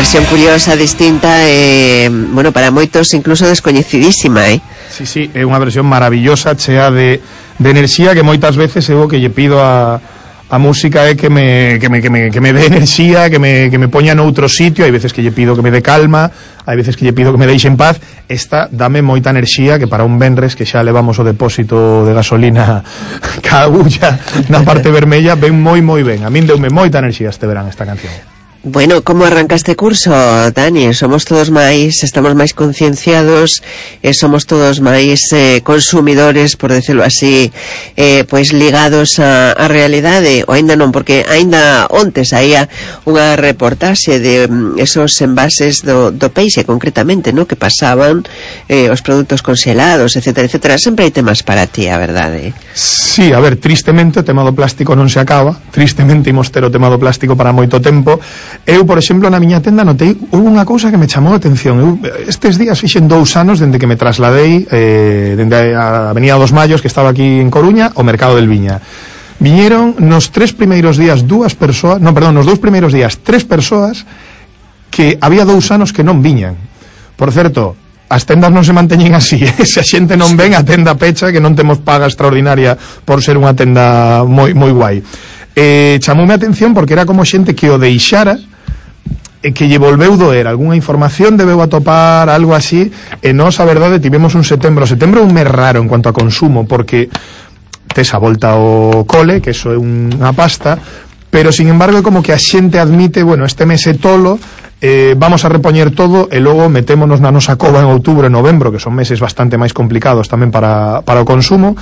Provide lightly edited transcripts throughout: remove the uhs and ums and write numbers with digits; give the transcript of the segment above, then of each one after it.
versión curiosa, distinta, bueno, para moitos incluso descoñecidísima, Sí, é unha versión maravillosa, chea de enerxía, que moitas veces eu que lle pido a música é que me dé enerxía, que me poña noutro sitio. Hai veces que lle pido que me dé calma, hai veces que lle pido que me deixe en paz. Esta dame moita enerxía, que para un venres que xa levamos o depósito de gasolina ca agulla na parte vermella, ven moi ben. A min deume moita enerxía este verán esta canción. Bueno, como arranca este curso, Dani? Estamos máis concienciados, somos todos máis consumidores, por decirlo así, pois ligados á realidade, ou aínda non, porque aínda onte saía unha reportaxe de esos envases do peixe, concretamente, no, que pasaban os produtos congelados, etcétera. Sempre hai temas para ti, a verdade. Sí, a ver, tristemente o tema do plástico non se acaba, tristemente imos ter o tema do plástico para moito tempo. Eu, por exemplo, na miña tenda notei unha cousa que me chamou a atención. Eu estes días fixen 2 anos dende que me trasladei dende a Avenida dos Mayos, que estaba aquí en Coruña, ao Mercado del Viña. Viñeron nos 3 primeiros días 2 primeiros días 3 persoas que había 2 anos que non viñan. Por certo, as tendas non se manteñen así, se a xente non ven, a tenda pecha, que non temos paga extraordinaria por ser unha tenda moi guai. Chamoume a atención porque era como xente que o deixara e que lle volveu doer algunha información, debeu atopar algo así, e nós, a verdade, tivemos un setembro un mes raro en cuanto a consumo, porque tes a volta ao cole, que eso é unha pasta, pero sin embargo é como que a xente admite, bueno, este mes é tolo, vamos a repoñer todo e logo metémonos na nosa cova en outubro e novembro, que son meses bastante máis complicados tamén para o consumo,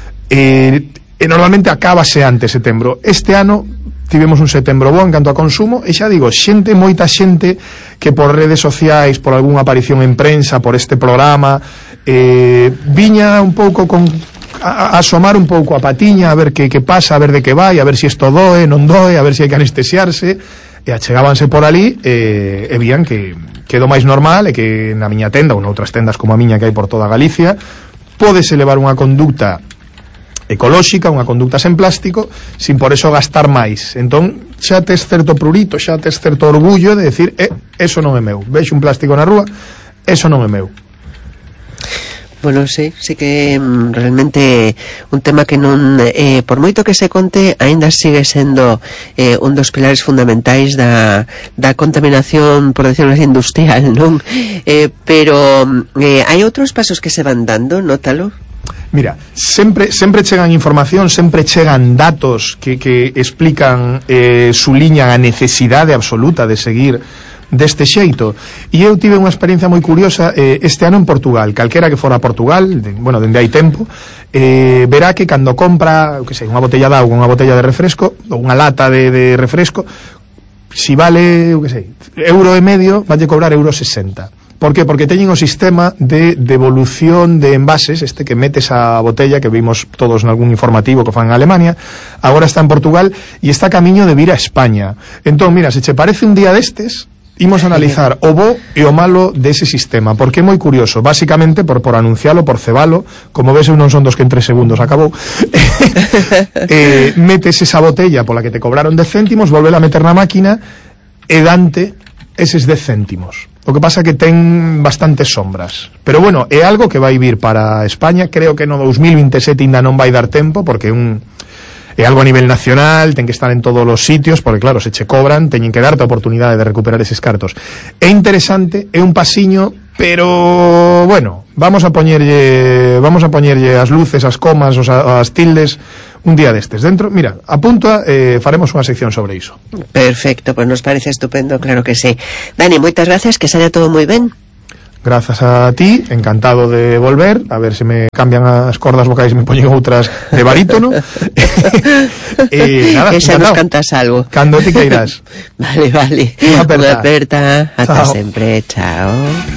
e normalmente acábase antes setembro. Este ano tivemos un setembro bo en canto a consumo, e xa digo, moita xente que por redes sociais, por algunha aparición en prensa, por este programa, viña un pouco a asomar un pouco a patiña, a ver que pasa, a ver de que vai, a ver se isto doe, non doe, a ver se hai que anestesiarse, e achegábanse por ali e vían que do máis normal, e que na miña tenda ou noutras tendas como a miña que hai por toda Galicia pódese levar unha conducta ecolóxica, unha conducta sen plástico, sin por eso gastar máis. Entón, xa tes certo prurito, xa tes certo orgullo de decir, eso non é meu. Vexo un plástico na rúa, eso non é meu. Bueno, sí que realmente un tema que non, por moito que se conte, aínda sigue sendo un dos pilares fundamentais da contaminación, por decirlo así, industrial, non? Pero hai outros pasos que se van dando, nótalo? Mira, sempre chegan información, sempre chegan datos que explican su liña a necesidade absoluta de seguir deste xeito. E eu tive unha experiencia moi curiosa este ano en Portugal. Calquera que fora a Portugal, dende hai tempo, verá que cando compra, unha botella de auga, unha botella de refresco, ou unha lata de refresco, si vale, €1,50, valle cobrar €1,60. Por que? Porque teñen o sistema de devolución de envases, que metes a botella, que vimos todos nalgún informativo que fan en Alemania, agora está en Portugal e está camiño de vir a España. Entón, mira, se che parece un día destes, imos a analizar o bo e o malo dese sistema, porque é moi curioso, basicamente por anuncialo, por cebalo, como ves eu non son dos que en 3 segundos acabou, metes esa botella pola que te cobraron 10 céntimos, volvela a meter na máquina e dante eses 10 céntimos. O que pasa que ten bastantes sombras. Pero bueno, é algo que vai vir para España. Creo que no 2027 ainda non vai dar tempo, porque é algo a nivel nacional, ten que estar en todos os sitios, porque claro, se che cobran, teñen que darte a oportunidade de recuperar eses cartos. É interesante, é un pasiño, pero bueno, vamos a poñerlle as luces, as comas, as tildes un día destes. Dentro, mira, apunta, faremos unha sección sobre iso. Perfecto, pues nos parece estupendo, claro que sí. Dani, moitas gracias, que saia todo moi ben. Grazas a ti, encantado de volver, a ver se me cambian as cordas vocais e me poñen outras de barítono. Nada, que xa nos cantas algo. Cando ti queiras. Vale. Unha aperta. Ata sempre, chao.